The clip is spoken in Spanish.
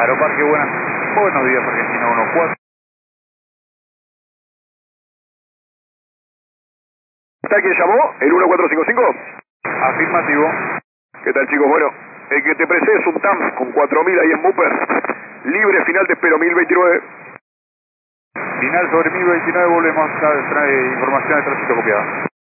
Aeroparque, buenos días, Argentina 14. ¿Está quien llamó? ¿El 1455? Afirmativo. ¿Qué tal, chicos? Bueno, el que te precede es un TAM con 4000 ahí en Booper. Libre, final te espero, 1029. Final sobre 1029, volvemos a traer información de tránsito copiada.